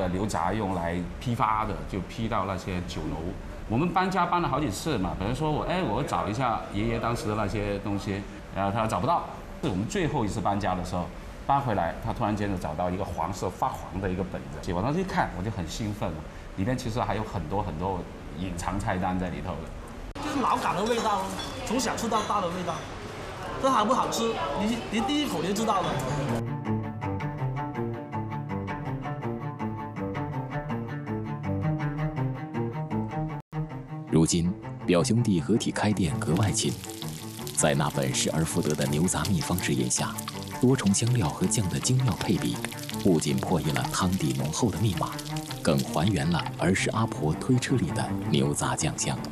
牛杂用来批发的，就批到那些酒楼。我们搬家搬了好几次嘛，比如说我找一下爷爷当时的那些东西，然后他找不到。是我们最后一次搬家的时候，搬回来，他突然间就找到一个黄色发黄的一个本子，我当时一看我就很兴奋了，里面其实还有很多隐藏菜单在里头的， 就是老港的味道，从小吃到大的味道，这好不好吃，你第一口就知道了。 如今，表兄弟合体开店格外亲。在那本失而复得的牛杂秘方试验下，多重香料和酱的精妙配比，不仅破译了汤底浓厚的密码，更还原了儿时阿婆推车里的牛杂酱香。